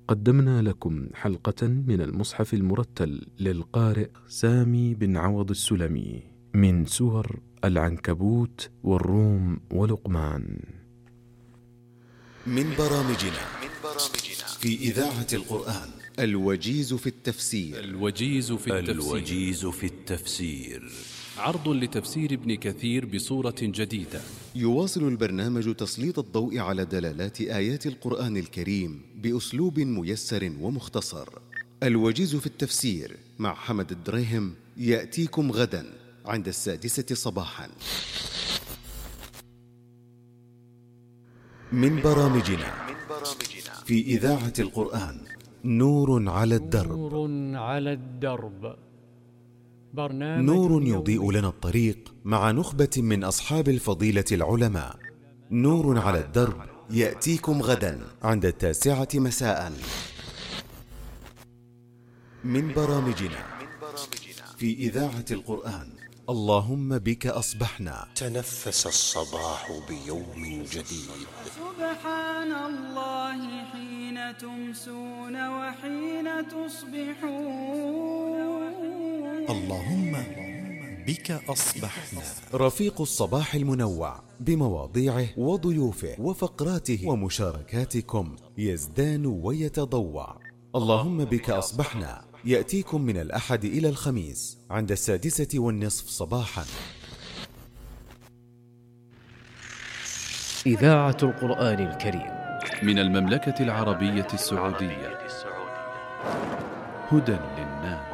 قدمنا لكم حلقة من المصحف المرتل للقارئ سامي بن عوض السلمي من سور العنكبوت والروم ولقمان. من برامجنا في إذاعة القرآن الوجيز في التفسير. عرض لتفسير ابن كثير بصورة جديدة. يواصل البرنامج تسليط الضوء على دلالات آيات القرآن الكريم بأسلوب ميسر ومختصر. الوجيز في التفسير مع حمد الدريهم يأتيكم غدا عند 6:00 صباحا. من برامجنا في إذاعة القرآن نور على الدرب. نور يضيء لنا الطريق مع نخبة من أصحاب الفضيلة العلماء. نور على الدرب يأتيكم غدا عند 9:00 مساء. من برامجنا في إذاعة القرآن اللهم بك أصبحنا. تنفس الصباح بيوم جديد. سبحان الله حين تمسون وحين تصبحون. اللهم بك أصبحنا. رفيق الصباح المنوع بمواضيعه وضيوفه وفقراته ومشاركاتكم يزدان ويتضوع. اللهم بك أصبحنا يأتيكم من الأحد إلى الخميس عند 6:30 صباحا. إذاعة القرآن الكريم من المملكة العربية السعودية. هدى للناس.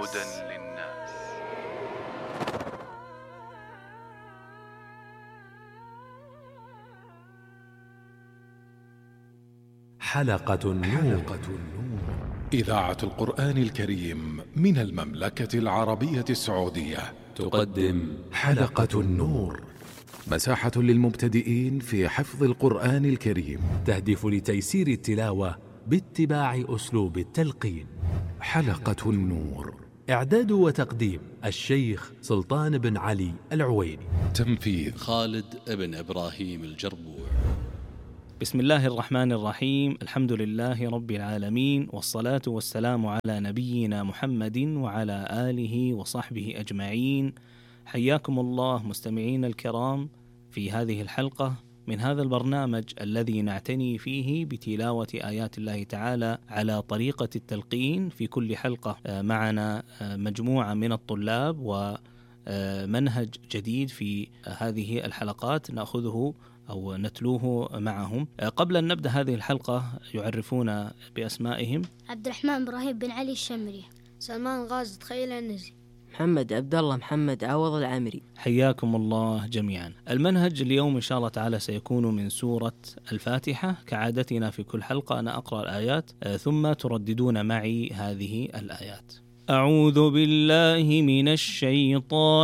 حلقة النور. إذاعة القرآن الكريم من المملكة العربية السعودية تقدم حلقة النور، مساحة للمبتدئين في حفظ القرآن الكريم، تهدف لتيسير التلاوة باتباع أسلوب التلقين. حلقة النور، إعداد وتقديم الشيخ سلطان بن علي العويني، تنفيذ خالد بن إبراهيم الجربوع. بسم الله الرحمن الرحيم. الحمد لله رب العالمين، والصلاة والسلام على نبينا محمد وعلى آله وصحبه أجمعين. حياكم الله مستمعين الكرام في هذه الحلقة من هذا البرنامج الذي نعتني فيه بتلاوة آيات الله تعالى على طريقة التلقين. في كل حلقة معنا مجموعة من الطلاب ومنهج جديد في هذه الحلقات نأخذه أو نتلوه معهم. قبل أن نبدأ هذه الحلقة يعرفون بأسمائهم. عبد الرحمن إبراهيم بن علي الشمري، سلمان غازي تخيل النزي، محمد عبد الله محمد عوض العامري. حياكم الله جميعا. المنهج اليوم إن شاء الله تعالى سيكون من سورة الفاتحة. كعادتنا في كل حلقة أنا أقرأ الآيات ثم ترددون معي هذه الآيات. أعوذ بالله من الشيطان